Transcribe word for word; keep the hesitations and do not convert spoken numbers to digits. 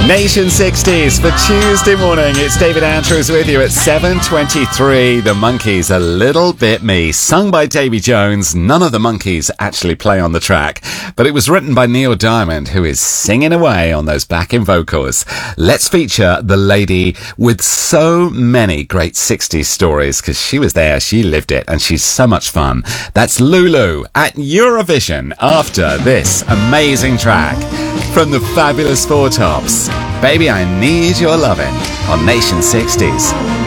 Nation sixties for Tuesday morning. It's David Andrews with you at seven twenty-three. The Monkees, A Little Bit Me, sung by Davy Jones. None of the Monkees actually play on the track, but it was written by Neil Diamond, who is singing away on those backing vocals. Let's feature the lady with so many great sixties stories, because she was there, she lived it, and she's so much fun. That's Lulu at Eurovision after this amazing track from the fabulous Four Tops. Baby, I Need Your Lovin' on Nation sixties.